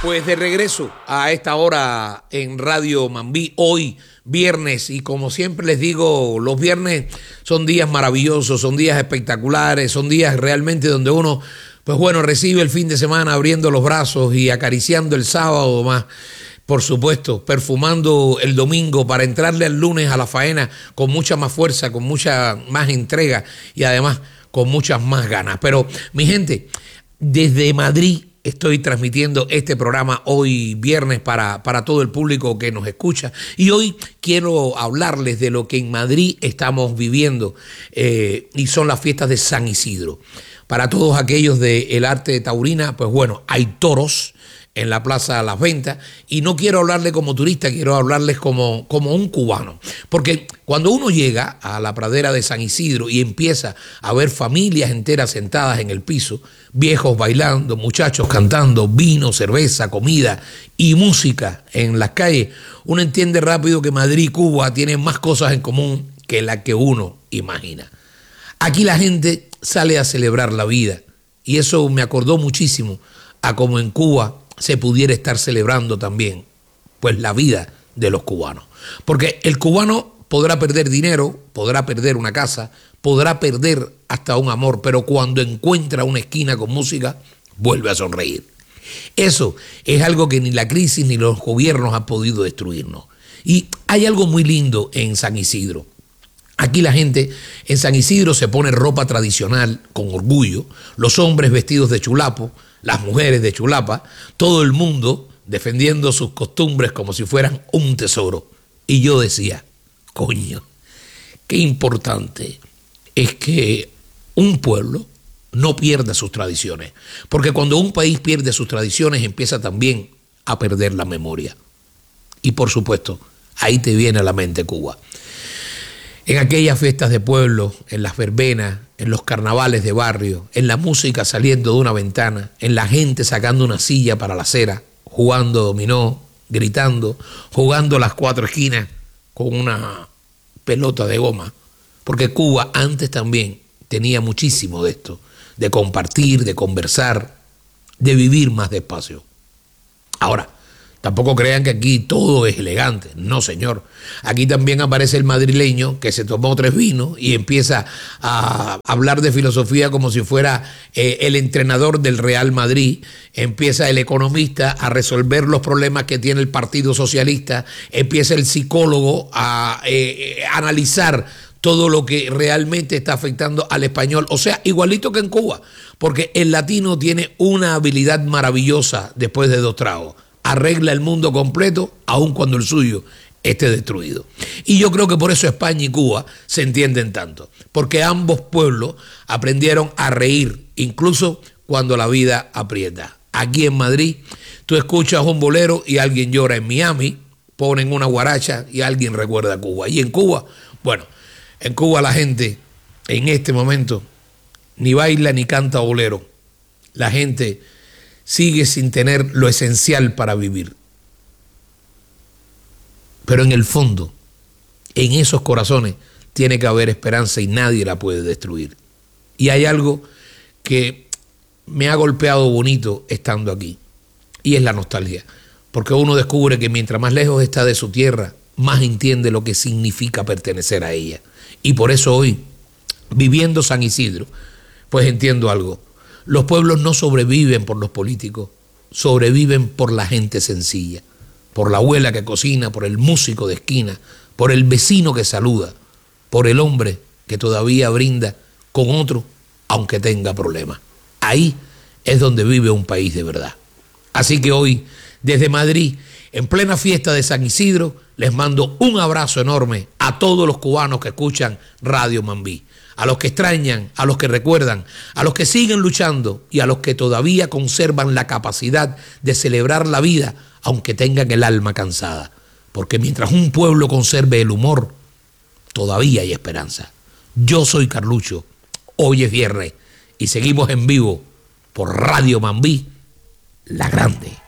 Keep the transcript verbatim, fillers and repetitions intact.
Pues de regreso a esta hora en Radio Mambí, hoy viernes, y como siempre les digo, los viernes son días maravillosos, son días espectaculares, son días realmente donde uno, pues bueno, recibe el fin de semana abriendo los brazos y acariciando el sábado más, por supuesto, perfumando el domingo para entrarle al lunes a la faena con mucha más fuerza, con mucha más entrega y además con muchas más ganas. Pero mi gente, desde Madrid estoy transmitiendo este programa hoy viernes para, para todo el público que nos escucha, y hoy quiero hablarles de lo que en Madrid estamos viviendo eh, y son las fiestas de San Isidro. Para todos aquellos del arte taurina, pues bueno, hay toros en la Plaza de las Ventas, y no quiero hablarles como turista, quiero hablarles como, como un cubano, porque cuando uno llega a la pradera de San Isidro y empieza a ver familias enteras sentadas en el piso, viejos bailando, muchachos cantando, vino, cerveza, comida y música en las calles, uno entiende rápido que Madrid y Cuba tienen más cosas en común que las que uno imagina. Aquí la gente sale a celebrar la vida, y eso me acordó muchísimo a como en Cuba se pudiera estar celebrando también, pues, la vida de los cubanos. Porque el cubano podrá perder dinero, podrá perder una casa, podrá perder hasta un amor, pero cuando encuentra una esquina con música, vuelve a sonreír. Eso es algo que ni la crisis ni los gobiernos han podido destruirnos. Y hay algo muy lindo en San Isidro. Aquí la gente en San Isidro se pone ropa tradicional con orgullo, los hombres vestidos de chulapo, las mujeres de chulapa, todo el mundo defendiendo sus costumbres como si fueran un tesoro. Y yo decía, coño, qué importante es que un pueblo no pierda sus tradiciones, porque cuando un país pierde sus tradiciones empieza también a perder la memoria. Y por supuesto, ahí te viene a la mente Cuba. En aquellas fiestas de pueblo, en las verbenas, en los carnavales de barrio, en la música saliendo de una ventana, en la gente sacando una silla para la acera, jugando dominó, gritando, jugando las cuatro esquinas con una pelota de goma. Porque Cuba antes también tenía muchísimo de esto, de compartir, de conversar, de vivir más despacio. Ahora, tampoco crean que aquí todo es elegante. No, señor. Aquí también aparece el madrileño que se tomó tres vinos y empieza a hablar de filosofía como si fuera eh, el entrenador del Real Madrid. Empieza el economista a resolver los problemas que tiene el Partido Socialista. Empieza el psicólogo a eh, analizar todo lo que realmente está afectando al español. O sea, igualito que en Cuba. Porque el latino tiene una habilidad maravillosa después de dos tragos. Arregla el mundo completo, aun cuando el suyo esté destruido. Y yo creo que por eso España y Cuba se entienden tanto, porque ambos pueblos aprendieron a reír, incluso cuando la vida aprieta. Aquí en Madrid, tú escuchas un bolero y alguien llora. En Miami ponen una guaracha y alguien recuerda a Cuba. Y en Cuba, bueno, en Cuba la gente en este momento ni baila ni canta bolero. La gente sigue sin tener lo esencial para vivir. Pero en el fondo, en esos corazones, tiene que haber esperanza y nadie la puede destruir. Y hay algo que me ha golpeado bonito estando aquí, y es la nostalgia. Porque uno descubre que mientras más lejos está de su tierra, más entiende lo que significa pertenecer a ella. Y por eso hoy, viviendo San Isidro, pues entiendo algo. Los pueblos no sobreviven por los políticos, sobreviven por la gente sencilla, por la abuela que cocina, por el músico de esquina, por el vecino que saluda, por el hombre que todavía brinda con otro, aunque tenga problemas. Ahí es donde vive un país de verdad. Así que hoy, desde Madrid, en plena fiesta de San Isidro, les mando un abrazo enorme a todos los cubanos que escuchan Radio Mambí. A los que extrañan, a los que recuerdan, a los que siguen luchando y a los que todavía conservan la capacidad de celebrar la vida, aunque tengan el alma cansada. Porque mientras un pueblo conserve el humor, todavía hay esperanza. Yo soy Carlucho, hoy es viernes y seguimos en vivo por Radio Mambí, la grande.